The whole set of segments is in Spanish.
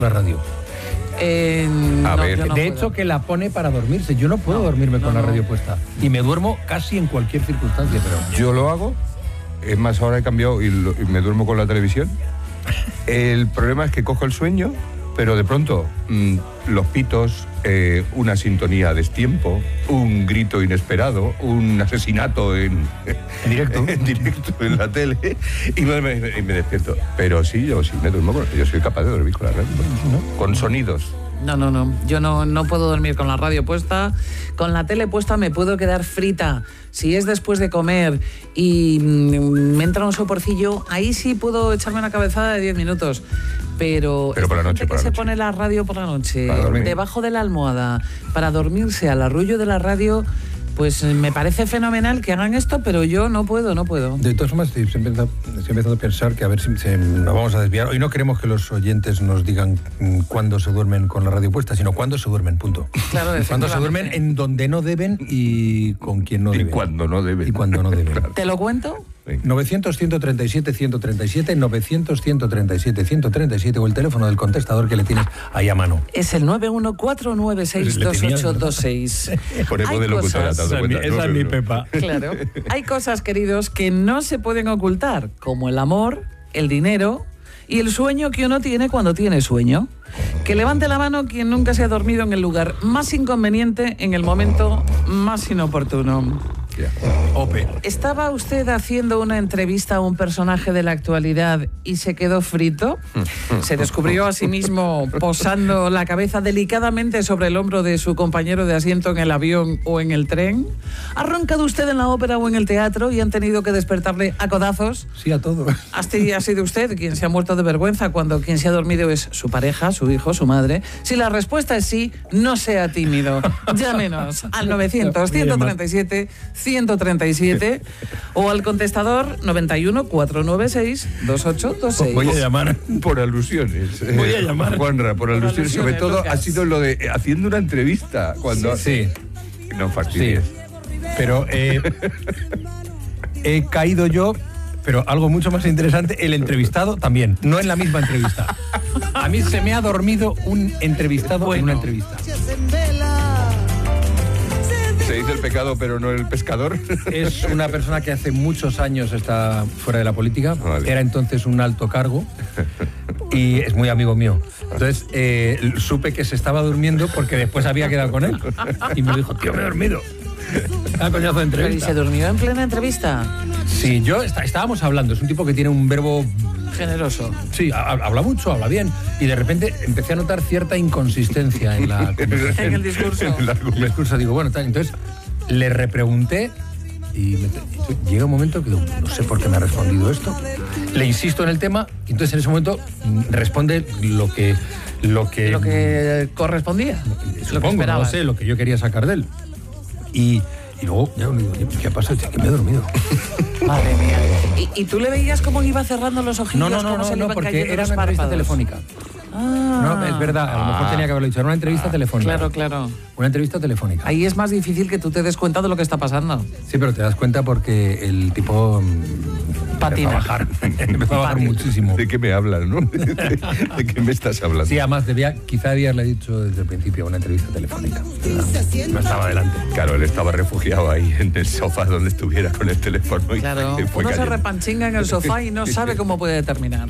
la radio. De hecho, que la pone para dormirse. Yo no puedo dormirme con la radio puesta. Y me duermo casi en cualquier circunstancia. Pero yo lo hago. Es más, ahora he cambiado y me duermo con la televisión. El problema es que cojo el sueño, pero de pronto los pitos, una sintonía a destiempo, un grito inesperado, un asesinato en directo en la tele y me despierto. Pero sí, yo sí me duermo, yo soy capaz de dormir con la radio, ¿no? Con sonidos. No, yo no puedo dormir con la radio puesta. Con la tele puesta me puedo quedar frita. Si es después de comer y me entra un soporcillo, ahí sí puedo echarme una cabezada de 10 minutos. Pero por la noche, se pone la radio por la noche, debajo de la almohada, para dormirse al arrullo de la radio, pues me parece fenomenal que hagan esto, pero yo no puedo. De todas formas, estoy empezando a pensar que a ver si nos vamos a desviar. Hoy no queremos que los oyentes nos digan cuándo se duermen con la radio puesta, sino cuándo se duermen, punto. Claro, cuándo se duermen en donde no deben y con quién no deben. Y cuándo no deben. Claro. ¿Te lo cuento? 900-137-137, 900-137-137 o el teléfono del contestador que le tienes ahí a mano. Es el 914962826. Ponemos de locutora. Esa es mi Pepa. Claro. Hay cosas, queridos, que no se pueden ocultar, como el amor, el dinero y el sueño que uno tiene cuando tiene sueño. Que levante la mano quien nunca se ha dormido en el lugar más inconveniente, en el momento más inoportuno. Ope. ¿Estaba usted haciendo una entrevista a un personaje de la actualidad y se quedó frito? ¿Se descubrió a sí mismo posando la cabeza delicadamente sobre el hombro de su compañero de asiento en el avión o en el tren? ¿Ha roncado usted en la ópera o en el teatro y han tenido que despertarle a codazos? Sí, a todo. ¿Ha sido usted quien se ha muerto de vergüenza cuando quien se ha dormido es su pareja, su hijo, su madre? Si la respuesta es sí, no sea tímido. Llámenos al 900-137-137 o al contestador 91-496-2826. Voy a llamar por alusiones. Voy a llamar. Juanra, por alusiones. Sobre todo Lucas. Ha sido lo de haciendo una entrevista. Cuando Sí. No fastidies. Sí. Pero he caído yo, pero algo mucho más interesante, el entrevistado también, no en la misma entrevista. A mí se me ha dormido un entrevistado en una entrevista. Se dice el pecado, pero no el pescador. Es una persona que hace muchos años está fuera de la política. Vale. Era entonces un alto cargo y es muy amigo mío. Entonces supe que se estaba durmiendo porque después había quedado con él. Y me dijo, tío, me he dormido. Coñazo de ¿Pero y entrevista. se durmió en plena entrevista? Sí, estábamos hablando. Es un tipo que tiene un verbo... Generoso. Sí, habla mucho, habla bien. Y de repente empecé a notar cierta inconsistencia en la conversación. En el discurso. En El discurso, digo, bueno, tal. Entonces le repregunté y llega un momento que digo, no sé por qué me ha respondido esto. Le insisto en el tema y entonces en ese momento responde lo que correspondía. supongo, no sé, lo que yo quería sacar de él. Y luego, ya digo, ¿qué ha pasado? Es que me he dormido. Madre mía. ¿Y tú le veías cómo iba cerrando los ojillos? No, cómo se le iban porque cayendo era los una entrevista párpados? telefónica. No, es verdad, a lo mejor tenía que haberlo dicho. Era una entrevista telefónica. Claro. Una entrevista telefónica. Ahí es más difícil que tú te des cuenta de lo que está pasando. Sí, pero te das cuenta porque el tipo Patina. empezó a bajar muchísimo. ¿De qué me hablas, no? ¿De qué me estás hablando? Sí, además quizá haberle dicho desde el principio una entrevista telefónica. No estaba adelante. Claro, él estaba refugiado ahí en el sofá donde estuviera con el teléfono. Claro, y fue uno se cayendo. repanchinga en el sofá y no sabe cómo puede terminar.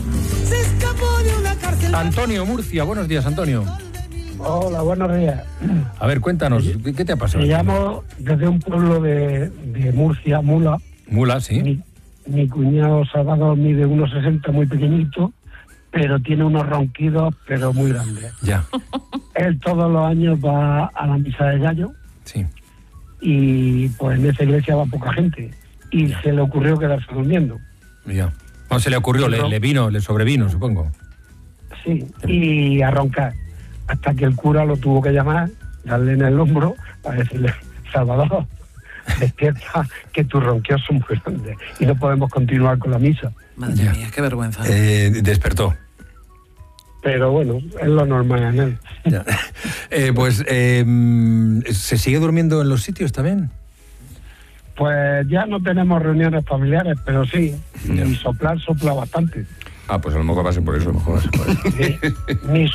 Antonio Murcia, buenos días, Antonio. Hola, buenos días. A ver, cuéntanos, ¿qué te ha pasado? Me llamo desde un pueblo de Murcia, Mula. Mula, sí. Mi cuñado Salvador mide 1,60, muy pequeñito, pero tiene unos ronquidos, pero muy grandes. Ya, Él todos los años va a la misa de gallo sí. y pues en esa iglesia va poca gente. Y se le ocurrió quedarse durmiendo. Ya. No se le ocurrió, le sobrevino, supongo. Sí, y a roncar. Hasta que el cura lo tuvo que llamar, darle en el hombro para decirle, Salvador, despierta, que tus ronquidos son muy grandes y no podemos continuar con la misa. Madre Ya. mía, qué vergüenza. Despertó. Pero bueno, es lo normal en él. Ya. ¿Se sigue durmiendo en los sitios también? Pues ya no tenemos reuniones familiares, pero sí, Ya. y sopla bastante. Ah, pues a lo mejor va a ser por eso. Ni